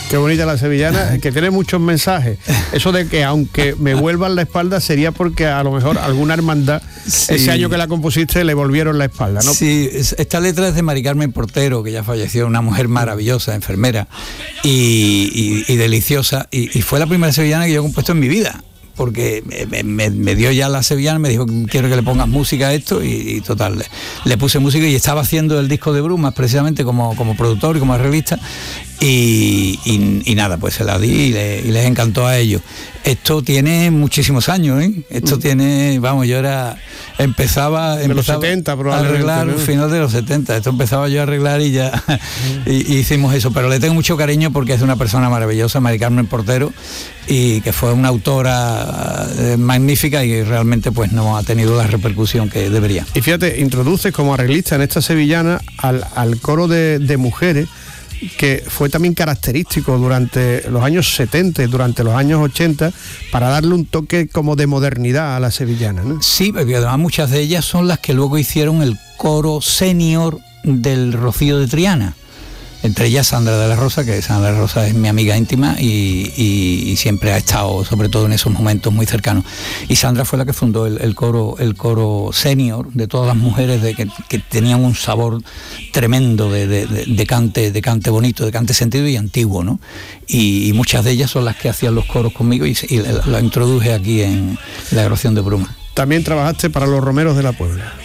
Qué bonita la sevillana, que tiene muchos mensajes. Eso de que aunque me vuelvan la espalda sería porque a lo mejor alguna hermandad, sí, ese año que la compusiste, le volvieron la espalda, ¿no? Sí, esta letra es de Mari Carmen Portero, que ya falleció, una mujer maravillosa, enfermera y deliciosa, y fue la primera sevillana que yo he compuesto en mi vida. Porque me dio ya la sevillana, me dijo, quiero que le pongas música a esto, y total, le puse música, y estaba haciendo el disco de Brumas precisamente como productor y como arreglista, y nada, pues se la di y les encantó a ellos. Esto tiene muchísimos años, ¿eh? Esto tiene, vamos, yo empezaba de los 70 probablemente, a arreglar, ¿no? Final de los 70, esto empezaba yo a arreglar y ya y hicimos eso, pero le tengo mucho cariño porque es una persona maravillosa, Mari Carmen Portero, y que fue una autora magnífica y realmente pues no ha tenido la repercusión que debería. Y fíjate, introduces como arreglista en esta sevillana al coro de mujeres, que fue también característico durante los años 70 y durante los años 80 para darle un toque como de modernidad a la sevillana, ¿no? Sí, porque además muchas de ellas son las que luego hicieron el coro senior del Rocío de Triana. Entre ellas Sandra de la Rosa, que Sandra de la Rosa es mi amiga íntima y siempre ha estado, sobre todo en esos momentos, muy cercanos. Y Sandra fue la que fundó el coro senior de todas las mujeres que tenían un sabor tremendo de cante bonito, de cante sentido y antiguo, ¿no? Y muchas de ellas son las que hacían los coros conmigo y la introduje aquí en la grabación de Bruma. También trabajaste para los Romeros de la Puebla.